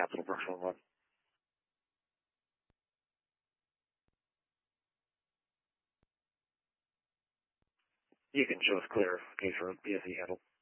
Capital Brooks 1-1. You can show us clear. Case for BSE handle.